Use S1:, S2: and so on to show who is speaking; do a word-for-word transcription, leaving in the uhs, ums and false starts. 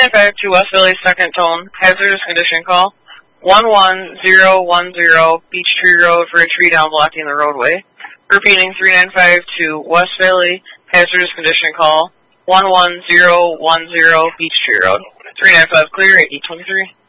S1: nine five to West Valley, second tone, hazardous condition call. one one zero one zero Beech Tree Road for a tree down blocking the roadway. Repeating, three nine five to West Valley, hazardous condition call. one one zero one zero Beech Tree Road. three nine five clear, eight twenty-three.